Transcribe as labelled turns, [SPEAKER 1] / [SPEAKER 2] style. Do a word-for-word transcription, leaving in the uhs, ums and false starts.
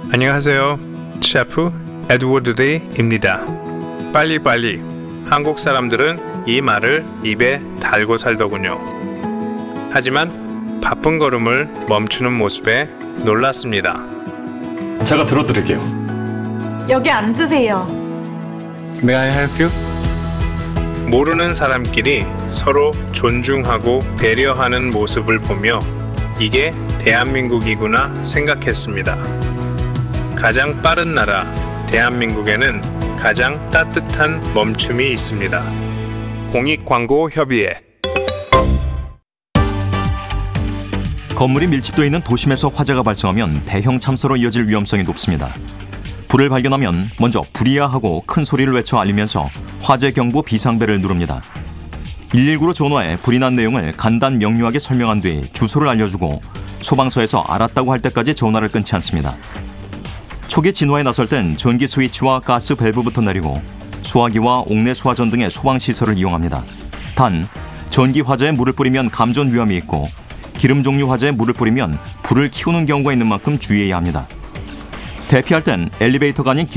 [SPEAKER 1] 안녕하세요. 셰프 에드워드 리입니다. 빨리빨리. 한국 사람들은 이 말을 입에 달고 살더군요. 하지만 바쁜 걸음을 멈추는 모습에 놀랐습니다.
[SPEAKER 2] 제가 들어드릴게요.
[SPEAKER 3] 여기 앉으세요.
[SPEAKER 1] May I help you? 모르는 사람끼리 서로 존중하고 배려하는 모습을 보며 이게 대한민국이구나 생각했습니다. 가장 빠른 나라 대한민국에는 가장 따뜻한 멈춤이 있습니다. 공익광고협의회.
[SPEAKER 4] 건물이 밀집되어 있는 도심에서 화재가 발생하면 대형 참사로 이어질 위험성이 높습니다. 불을 발견하면 먼저 불이야 하고 큰 소리를 외쳐 알리면서 화재 경보 비상벨을 누릅니다. 일일구로 전화해 불이 난 내용을 간단 명료하게 설명한 뒤 주소를 알려주고 소방서에서 알았다고 할 때까지 전화를 끊지 않습니다. 초기 진화에 나설 땐 전기 스위치와 가스 밸브부터 내리고 소화기와 옥내 소화전 등의 소방시설을 이용합니다. 단, 전기 화재에 물을 뿌리면 감전 위험이 있고 기름 종류 화재에 물을 뿌리면 불을 키우는 경우가 있는 만큼 주의해야 합니다. 대피할 땐 엘리베이터가 아닌 길